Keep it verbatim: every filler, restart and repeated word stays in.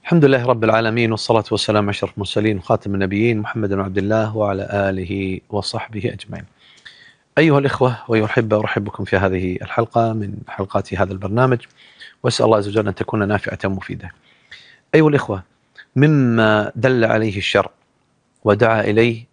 الحمد لله رب العالمين، والصلاة والسلام على أشرف المرسلين وخاتم النبيين محمد بن عبد الله وعلى آله وصحبه أجمعين. أيها الإخوة وأيها الأحبة، أرحب بكم في هذه الحلقة من حلقات هذا البرنامج، وأسأل الله عز وجل أن تكون نافعة مفيدة. أيها الإخوة، مما دل عليه الشرع ودعا إليه